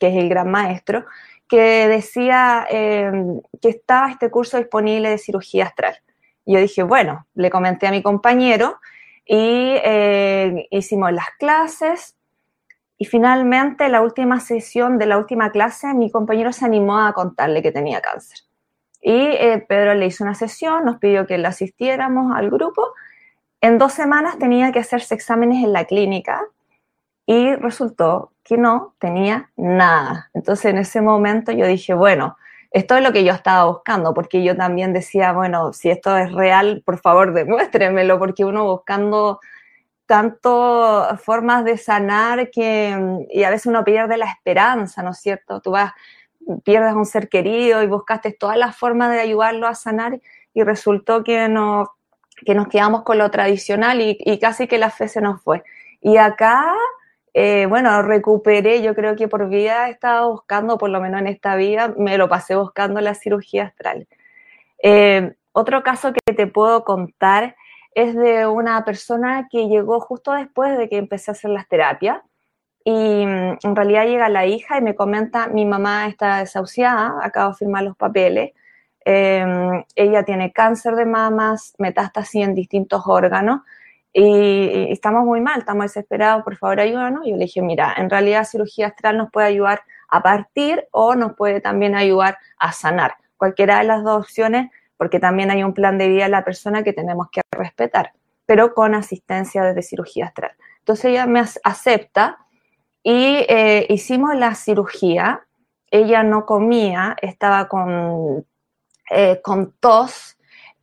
que es el gran maestro, que decía que estaba este curso disponible de cirugía astral. Y yo dije, bueno, le comenté a mi compañero y hicimos las clases y finalmente la última sesión de la última clase mi compañero se animó a contarle que tenía cáncer. Y Pedro le hizo una sesión, nos pidió que le asistiéramos al grupo. En 2 semanas tenía que hacerse exámenes en la clínica y resultó que no tenía nada. Entonces en ese momento yo dije, bueno, esto es lo que yo estaba buscando, porque yo también decía, bueno, si esto es real, por favor demuéstremelo, porque uno buscando tanto formas de sanar y a veces uno pierde la esperanza, ¿no es cierto? Tú pierdes a un ser querido y buscaste todas las formas de ayudarlo a sanar y resultó que nos quedamos con lo tradicional y casi que la fe se nos fue. Y acá, bueno, recuperé, yo creo que por vida he estado buscando, por lo menos en esta vida, me lo pasé buscando la cirugía astral. Otro caso que te puedo contar es de una persona que llegó justo después de que empecé a hacer las terapias y en realidad llega la hija y me comenta, mi mamá está desahuciada, acabo de firmar los papeles, ella tiene cáncer de mamas, metástasis en distintos órganos y estamos muy mal, estamos desesperados, por favor ayúdanos. Y yo le dije, mira, en realidad cirugía astral nos puede ayudar a partir o nos puede también ayudar a sanar. Cualquiera de las dos opciones, porque también hay un plan de vida de la persona que tenemos que respetar, pero con asistencia desde cirugía astral. Entonces ella me acepta y hicimos la cirugía. Ella no comía, estaba con tos.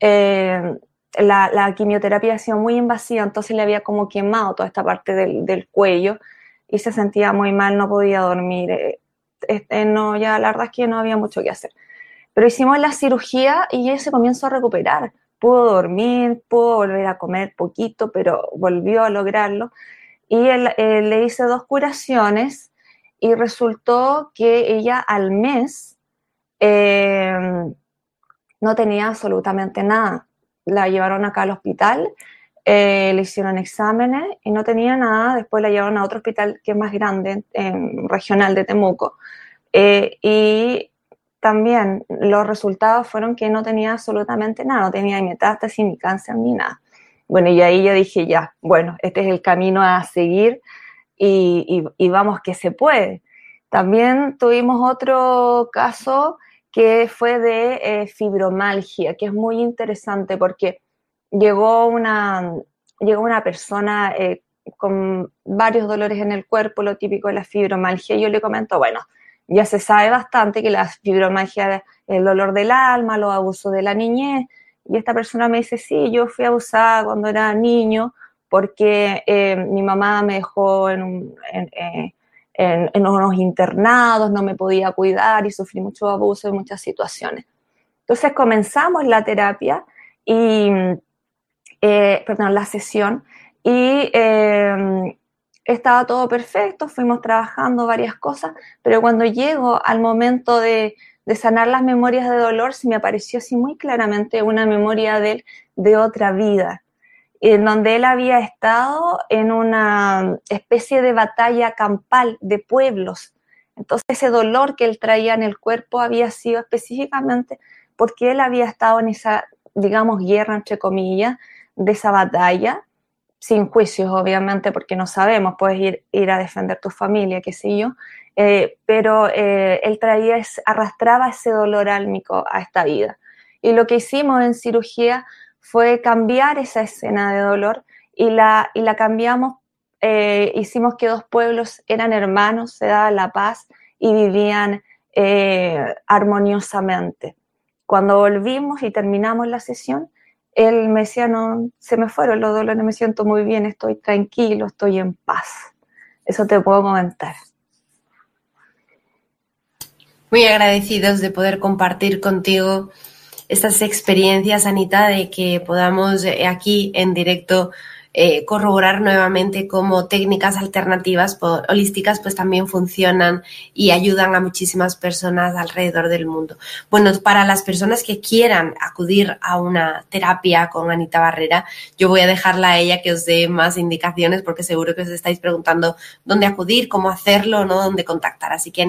La quimioterapia ha sido muy invasiva, entonces le había como quemado toda esta parte del cuello y se sentía muy mal, no podía dormir. No, ya la verdad es que no había mucho que hacer. Pero hicimos la cirugía y ella se comenzó a recuperar. Pudo dormir, pudo volver a comer poquito, pero volvió a lograrlo. Y le hice 2 curaciones y resultó que ella al mes no tenía absolutamente nada. La llevaron acá al hospital, le hicieron exámenes y no tenía nada. Después la llevaron a otro hospital que es más grande, regional de Temuco. Y también los resultados fueron que no tenía absolutamente nada, no tenía ni metástasis, ni cáncer, ni nada. Bueno, y ahí yo dije, ya, bueno, este es el camino a seguir y vamos que se puede. También tuvimos otro caso que fue de fibromialgia, que es muy interesante porque llegó una persona con varios dolores en el cuerpo, lo típico de la fibromialgia, y yo le comento, bueno, ya se sabe bastante que la fibromialgia es el dolor del alma, los abusos de la niñez, y esta persona me dice, sí, yo fui abusada cuando era niño porque mi mamá me dejó en unos internados, no me podía cuidar y sufrí mucho abuso en muchas situaciones. Entonces comenzamos la terapia y, la sesión y estaba todo perfecto, fuimos trabajando varias cosas, pero cuando llego al momento de sanar las memorias de dolor, se me apareció así muy claramente una memoria de él de otra vida, en donde él había estado en una especie de batalla campal de pueblos. Entonces ese dolor que él traía en el cuerpo había sido específicamente porque él había estado en esa, digamos, guerra, entre comillas, de esa batalla, sin juicios, obviamente, porque no sabemos, puedes ir a defender tu familia, qué sé yo, pero él arrastraba ese dolor álmico a esta vida. Y lo que hicimos en cirugía fue cambiar esa escena de dolor y la cambiamos, hicimos que 2 pueblos eran hermanos, se daba la paz y vivían armoniosamente. Cuando volvimos y terminamos la sesión, él me decía, no, se me fueron los dolores, me siento muy bien, estoy tranquilo, estoy en paz. Eso te puedo comentar. Muy agradecidos de poder compartir contigo estas experiencias, Anita, de que podamos aquí en directo corroborar nuevamente cómo técnicas alternativas holísticas pues también funcionan y ayudan a muchísimas personas alrededor del mundo. Bueno, para las personas que quieran acudir a una terapia con Anita Barrera, yo voy a dejarla a ella que os dé más indicaciones porque seguro que os estáis preguntando dónde acudir, cómo hacerlo, ¿no? Dónde contactar. Así que